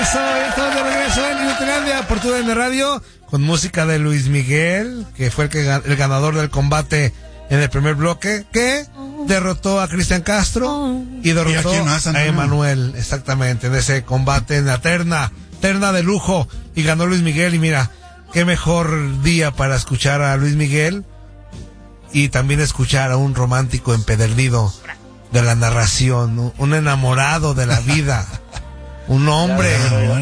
Estamos de regreso en Inutilandia por TUDN Radio con música de Luis Miguel, que fue el ganador del combate en el primer bloque, que derrotó a Cristian Castro y derrotó a Emanuel, exactamente, en ese combate en la terna de lujo, y ganó Luis Miguel. Y mira, qué mejor día para escuchar a Luis Miguel y también escuchar a un romántico empedernido de la narración, un enamorado de la vida. Un hombre,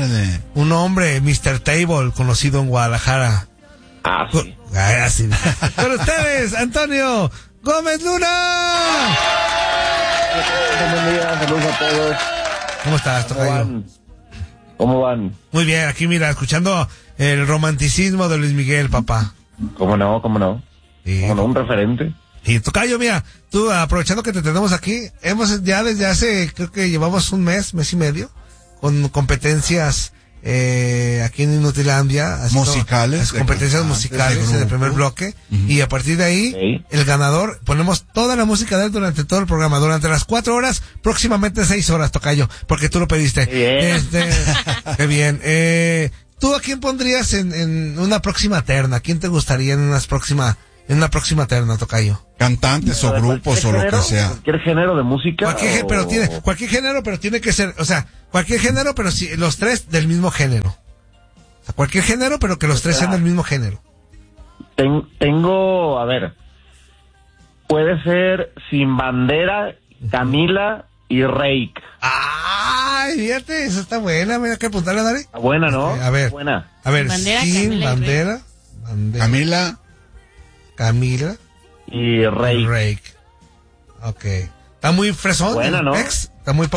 Mr. Table, conocido en Guadalajara. Sí. Así. Con ustedes, Antonio Gómez Luna. Buen día, saludos a todos. ¿Cómo estás, tocayo? ¿Cómo van? Muy bien, aquí mira, escuchando el romanticismo de Luis Miguel, papá. ¿Cómo no? Sí. ¿Cómo no? Un referente. Y tocayo, mira, tú aprovechando que te tenemos aquí, hemos ya desde hace, creo que llevamos un mes y medio, con competencias aquí en Inutilandia, musicales, competencias musicales en el primer bloque, y a partir de ahí el ganador, ponemos toda la música de él durante todo el programa, durante las 4 horas, próximamente 6 horas, tocayo, porque tú lo pediste. Qué bien. ¿Tú a quién pondrías en una próxima terna? ¿Quién te gustaría en una próxima terna, tocayo? Cantantes o grupos o lo que sea. ¿Cualquier género de música? Cualquier género, pero tiene que ser, o sea, cualquier género, pero si los tres del mismo género. O sea, cualquier género, pero que los tres sean del mismo género. Tengo, a ver, puede ser Sin Bandera, Camila y Reik. Ay, fíjate, esa está buena, mira que apuntarle, Dari. Está buena, ¿no? A ver, buena. A ver, Bandera, Sin Camila Bandera, Camila y Reik. Ok. Está muy fresón. Buena, ¿no? Está muy